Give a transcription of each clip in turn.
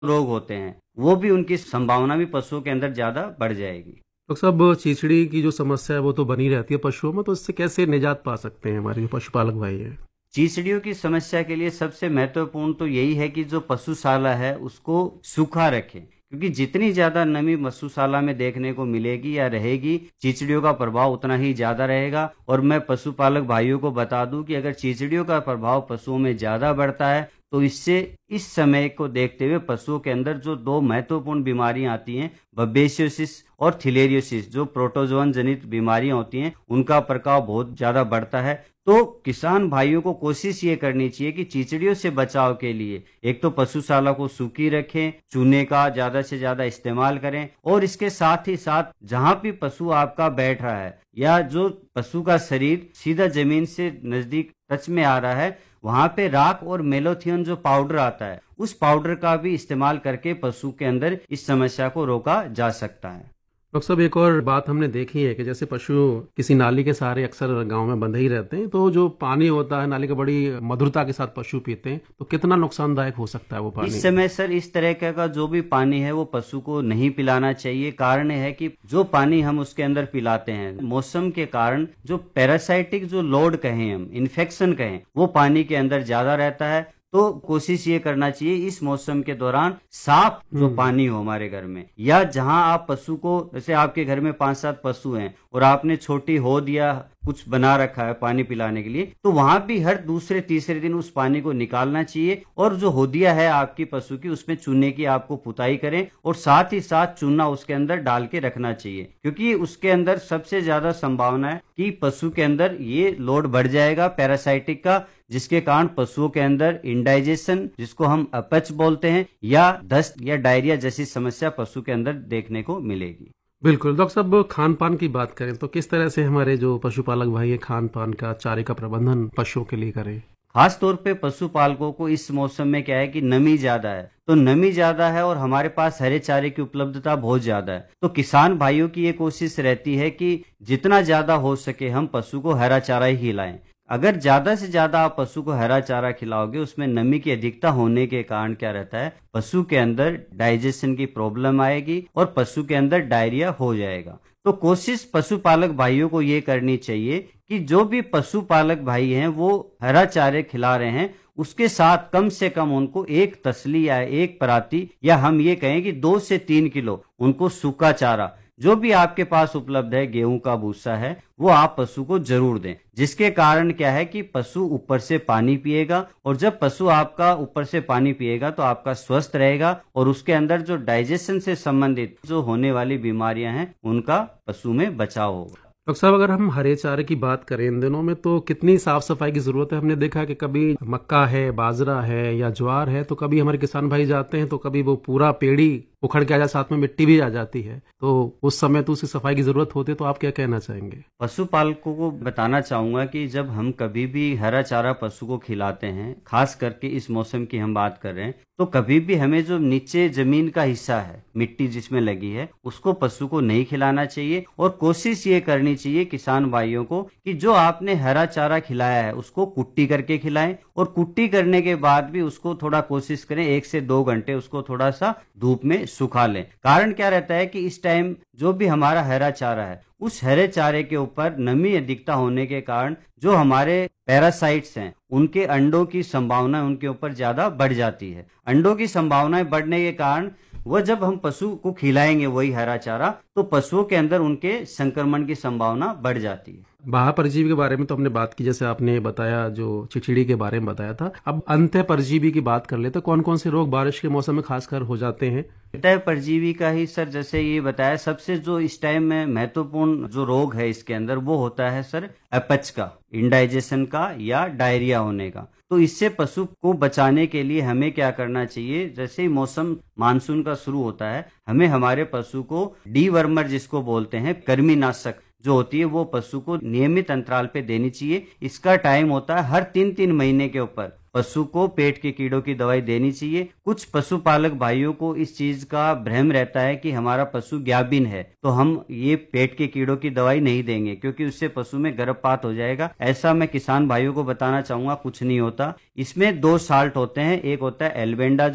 रोग होते हैं, वो भी उनकी संभावना भी पशुओं के अंदर ज्यादा बढ़ जाएगी। तो सब चीचड़ी की जो समस्या है वो तो बनी रहती है पशुओं में, तो इससे कैसे निजात पा सकते हैं हमारे जो पशुपालक भाई हैं? चीचड़ियों की समस्या के लिए सबसे महत्वपूर्ण तो यही है कि जो पशुशाला है उसको सूखा रखें, क्योंकि जितनी ज्यादा नमी पशुशाला में देखने को मिलेगी या रहेगी, चीचड़ियों का प्रभाव उतना ही ज्यादा रहेगा। और मैं पशुपालक भाइयों को बता दूं कि अगर चीचड़ियों का प्रभाव पशुओं में ज्यादा बढ़ता है तो इससे इस समय को देखते हुए पशुओं के अंदर जो दो महत्वपूर्ण बीमारियां आती हैं, बब्बेसियोसिस और थिलेरियोसिस, जो प्रोटोजोअन जनित बीमारियां होती हैं, उनका प्रभाव बहुत ज्यादा बढ़ता है। तो किसान भाइयों को कोशिश ये करनी चाहिए कि चीचड़ियों से बचाव के लिए एक तो पशुशाला को सूखी रखें, चूने का ज्यादा से ज्यादा इस्तेमाल करें, और इसके साथ ही साथ जहां भी पशु आपका बैठ रहा है या जो पशु का शरीर सीधा जमीन से नजदीक टच में आ रहा है, वहां पे राख और मेलोथियन जो पाउडर आता है, उस पाउडर का भी इस्तेमाल करके पशु के अंदर इस समस्या को रोका जा सकता है। डॉक्टर साहब, एक और बात हमने देखी है कि जैसे पशु किसी नाली के सहारे अक्सर गांव में बंधे ही रहते हैं, तो जो पानी होता है नाली का बड़ी मधुरता के साथ पशु पीते हैं, तो कितना नुकसानदायक हो सकता है वो इस पानी? समय सर इस तरह का जो भी पानी है वो पशु को नहीं पिलाना चाहिए। कारण है कि जो पानी हम उसके अंदर पिलाते हैं, मौसम के कारण जो पैरासाइटिक जो लोड कहें, हम इन्फेक्शन कहें, वो पानी के अंदर ज्यादा रहता है। तो कोशिश ये करना चाहिए इस मौसम के दौरान साफ जो हम्म। पानी हो हमारे घर में, या जहां आप पशु को, जैसे आपके घर में 5-7 पशु हैं और आपने छोटी होद या कुछ बना रखा है पानी पिलाने के लिए, तो वहां भी हर दूसरे तीसरे दिन उस पानी को निकालना चाहिए। और जो होदिया है आपकी पशु की, उसमें चूने की आपको पुताई करें और साथ ही साथ चूना उसके अंदर डाल के रखना चाहिए, क्योंकि उसके अंदर सबसे ज्यादा संभावना है कि पशु के अंदर ये लोड बढ़ जाएगा पैरासाइटिक का, जिसके कारण पशुओं के अंदर इंडाइजेशन, जिसको हम अपच बोलते हैं, या दस्त या डायरिया जैसी समस्या पशु के अंदर देखने को मिलेगी। बिल्कुल। डॉक्टर साहब, खान पान की बात करें तो किस तरह से हमारे जो पशुपालक भाई है खान पान का, चारे का प्रबंधन पशुओं के लिए करें? खास तौर पे पशुपालकों को इस मौसम में क्या है कि नमी ज्यादा है, तो नमी ज्यादा है और हमारे पास हरे चारे की उपलब्धता बहुत ज्यादा है, तो किसान भाइयों की ये कोशिश रहती है कि जितना ज्यादा हो सके हम पशु को हरा चारा ही खिलाएं। अगर ज्यादा से ज्यादा आप पशु को हरा चारा खिलाओगे, उसमें नमी की अधिकता होने के कारण क्या रहता है, पशु के अंदर डाइजेशन की प्रॉब्लम आएगी और पशु के अंदर डायरिया हो जाएगा। तो कोशिश पशुपालक भाइयों को ये करनी चाहिए कि जो भी पशुपालक भाई हैं वो हरा चारे खिला रहे हैं, उसके साथ कम से कम उनको एक तसली या एक पराती, या हम ये कहें कि 2 से 3 किलो उनको सूखा चारा, जो भी आपके पास उपलब्ध है, गेहूं का भूसा है, वो आप पशु को जरूर दें। जिसके कारण क्या है कि पशु ऊपर से पानी पिएगा, और जब पशु आपका ऊपर से पानी पिएगा तो आपका स्वस्थ रहेगा, और उसके अंदर जो डाइजेशन से संबंधित जो होने वाली बीमारियां हैं उनका पशु में बचाव होगा। डॉक्टर साहब, अगर हम हरे चारे की बात करें इन दिनों में, तो कितनी साफ सफाई की जरूरत है? हमने देखा कि कभी मक्का है, बाजरा है या ज्वार है, तो कभी हमारे किसान भाई जाते हैं तो कभी वो पूरा पेड़ी उखड़ के आ जाता, साथ में मिट्टी भी आ जाती है, तो उस समय तो उसकी सफाई की जरूरत होती है। तो आप क्या कहना चाहेंगे? पशुपालकों को बताना चाहूंगा कि जब हम कभी भी हरा चारा पशु को खिलाते हैं, खास करके इस मौसम की हम बात कर रहे हैं, तो कभी भी हमें जो नीचे जमीन का हिस्सा है, मिट्टी जिसमें लगी है, उसको पशु को नहीं खिलाना चाहिए। और कोशिश ये करनी चाहिए किसान भाइयों को कि जो आपने हरा चारा खिलाया है उसको कुट्टी करके खिलाएं, और कुट्टी करने के बाद भी उसको थोड़ा कोशिश करें 1 से 2 घंटे उसको थोड़ा सा धूप में सुखा लें। कारण क्या रहता है कि इस टाइम जो भी हमारा हरा चारा है, उस हरे चारे के ऊपर नमी अधिकता होने के कारण जो हमारे पैरासाइट्स हैं, उनके अंडों की संभावना उनके ऊपर ज्यादा बढ़ जाती है। अंडों की संभावनाएं बढ़ने के कारण वह जब हम पशु को खिलाएंगे वही हरा चारा, तो पशुओं के अंदर उनके संक्रमण की संभावना बढ़ जाती है। बाह्य परजीवी के बारे में तो हमने बात की, जैसे आपने बताया जो चिचिड़ी के बारे में बताया था। अब अंतः परजीवी की बात कर लेते, कौन कौन से रोग बारिश के मौसम में खासकर हो जाते हैं? तय परजीवी का ही सर, जैसे ये बताया, सबसे जो इस टाइम में महत्वपूर्ण जो रोग है इसके अंदर, वो होता है सर अपच का, इंडाइजेशन का या डायरिया होने का। तो इससे पशु को बचाने के लिए हमें क्या करना चाहिए, जैसे ही मौसम मानसून का शुरू होता है, हमें हमारे पशु को डीवर्मर जिसको बोलते हैं, कृमिनाशक जो होती है, वो पशु को नियमित अंतराल पे देनी चाहिए। इसका टाइम होता है हर 3-3 महीने के ऊपर पशु को पेट के कीड़ों की दवाई देनी चाहिए। कुछ पशुपालक भाइयों को इस चीज का भ्रम रहता है कि हमारा पशु ज्ञाबिन है तो हम ये पेट के कीड़ों की दवाई नहीं देंगे, क्योंकि उससे पशु में गर्भपात हो जाएगा। ऐसा मैं किसान भाइयों को बताना चाहूंगा, कुछ नहीं होता। इसमें 2 साल्ट होते हैं, एक होता है एल्बेंडाजोल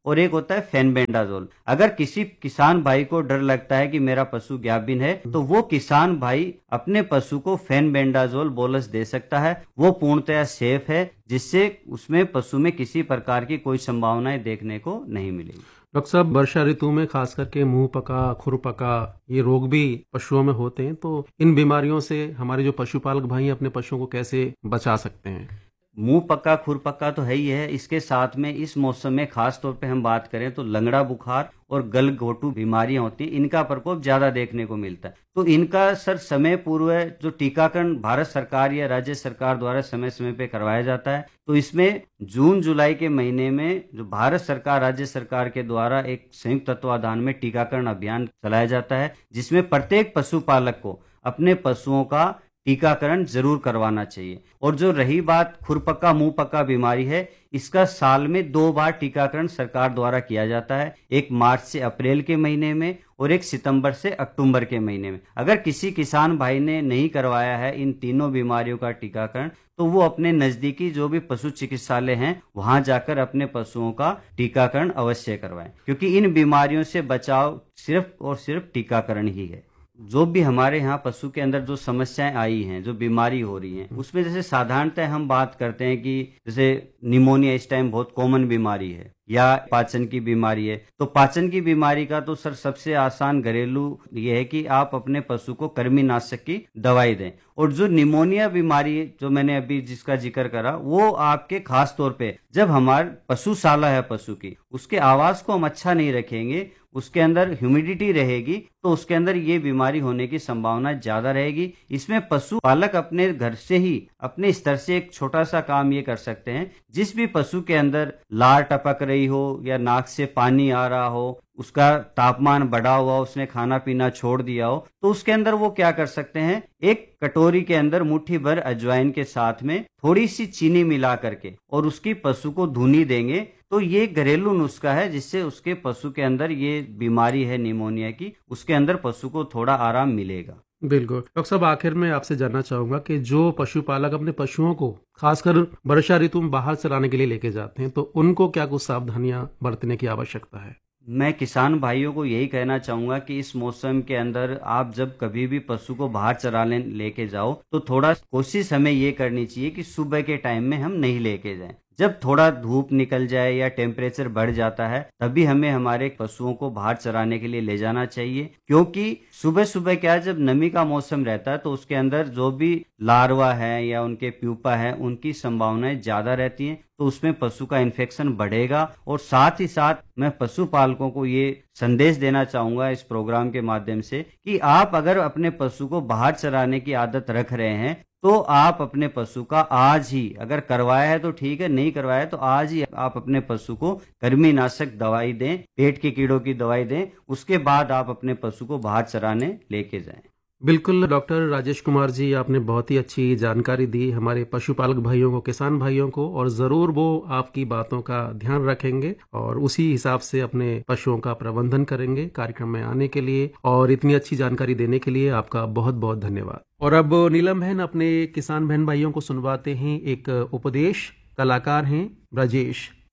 और एक होता है फेनबेंडाजोल। अगर किसी किसान भाई को डर लगता है कि मेरा पशु ग्याबिन है, तो वो किसान भाई अपने पशु को फेनबेंडाजोल बोलस दे सकता है। वो पूर्णतया सेफ है, जिससे उसमें पशु में किसी प्रकार की कोई संभावनाएं देखने को नहीं मिलेगी। डॉक्टर साहब, वर्षा ऋतु में खास करके मुंह पका, खुर पका, ये रोग भी पशुओं में होते हैं, तो इन बीमारियों से हमारे जो पशुपालक भाई अपने पशुओं को कैसे बचा सकते हैं? मुंह पक्का खुर पक्का तो है ही है, इसके साथ में इस मौसम में खास तौर पे हम बात करें तो लंगड़ा बुखार और गलघोटू बीमारियां होती हैं, इनका प्रकोप ज्यादा देखने को मिलता है। तो इनका सर समय पूर्व जो टीकाकरण भारत सरकार या राज्य सरकार द्वारा समय समय पे करवाया जाता है। तो इसमें जून जुलाई के महीने में जो भारत सरकार राज्य सरकार के द्वारा एक संयुक्त तत्वाधान में टीकाकरण अभियान चलाया जाता है, जिसमें प्रत्येक पशुपालक को अपने पशुओं का टीकाकरण जरूर करवाना चाहिए। और जो रही बात खुरपक्का मुंह पक्का बीमारी है, इसका साल में 2 बार टीकाकरण सरकार द्वारा किया जाता है, एक मार्च से अप्रैल के महीने में और एक सितंबर से अक्टूबर के महीने में। अगर किसी किसान भाई ने नहीं करवाया है इन तीनों बीमारियों का टीकाकरण, तो वो अपने नजदीकी जो भी पशु चिकित्सालय हैं वहां जाकर अपने पशुओं का टीकाकरण अवश्य करवाएं, क्योंकि इन बीमारियों से बचाव सिर्फ और सिर्फ टीकाकरण ही है। जो भी हमारे यहाँ पशु के अंदर जो समस्याएं आई हैं, जो बीमारी हो रही हैं, उसमें जैसे साधारणतः हम बात करते हैं कि जैसे निमोनिया इस टाइम बहुत कॉमन बीमारी है, या पाचन की बीमारी है। तो पाचन की बीमारी का तो सर सबसे आसान घरेलू ये है कि आप अपने पशु को कृमिनाशक की दवाई दें। और जो निमोनिया बीमारी जो मैंने अभी जिसका जिक्र करा, वो आपके खास तौर पे जब हमारे पशुशाला है पशु की, उसके आवास को हम अच्छा नहीं रखेंगे, उसके अंदर ह्यूमिडिटी रहेगी, तो उसके अंदर ये बीमारी होने की संभावना ज्यादा रहेगी। इसमें पशु पालक अपने घर से ही अपने स्तर से एक छोटा सा काम ये कर सकते हैं, जिस भी पशु के अंदर लार टपक रही हो या नाक से पानी आ रहा हो, उसका तापमान बढ़ा हुआ, उसने खाना पीना छोड़ दिया हो, तो उसके अंदर वो क्या कर सकते हैं, एक कटोरी के अंदर मुट्ठी भर अजवाइन के साथ में थोड़ी सी चीनी मिला करके और उसकी पशु को धुनी देंगे। तो ये घरेलू नुस्खा है, जिससे उसके पशु के अंदर ये बीमारी है निमोनिया की, उसके अंदर पशु को थोड़ा आराम मिलेगा। बिल्कुल। डॉक्टर साहब, आखिर में आपसे जानना चाहूंगा कि जो पशुपालक अपने पशुओं को खासकर वर्षा ऋतु में बाहर चराने के लिए लेके जाते हैं, तो उनको क्या कुछ सावधानियां बरतने की आवश्यकता है? मैं किसान भाइयों को यही कहना चाहूंगा कि इस मौसम के अंदर आप जब कभी भी पशु को बाहर चराने लेके जाओ, तो थोड़ा कोशिश हमें ये करनी चाहिए कि सुबह के टाइम में हम नहीं लेके जाएं। जब थोड़ा धूप निकल जाए या टेम्परेचर बढ़ जाता है, तभी हमें हमारे पशुओं को बाहर चराने के लिए ले जाना चाहिए, क्योंकि सुबह सुबह क्या, जब नमी का मौसम रहता है तो उसके अंदर जो भी लार्वा है या उनके प्यूपा है, उनकी संभावनाएं ज्यादा रहती हैं, तो उसमें पशु का इन्फेक्शन बढ़ेगा। और साथ ही साथ मैं पशुपालकों को ये संदेश देना चाहूंगा इस प्रोग्राम के माध्यम से कि आप अगर अपने पशु को बाहर चराने की आदत रख रहे हैं, तो आप अपने पशु का आज ही, अगर करवाया है तो ठीक है, नहीं करवाया है तो आज ही आप अपने पशु को कृमिनाशक दवाई दें, पेट के कीड़ों की दवाई दें, उसके बाद आप अपने पशु को बाहर चराने लेके जाएं। बिल्कुल डॉक्टर राजेश कुमार जी, आपने बहुत ही अच्छी जानकारी दी हमारे पशुपालक भाइयों को, किसान भाइयों को, और जरूर वो आपकी बातों का ध्यान रखेंगे और उसी हिसाब से अपने पशुओं का प्रबंधन करेंगे। कार्यक्रम में आने के लिए और इतनी अच्छी जानकारी देने के लिए आपका बहुत बहुत धन्यवाद। और अब नीलम बहन अपने किसान बहन भाइयों को सुनवाते हैं एक उपदेश। कलाकार हैं ब्रजेश।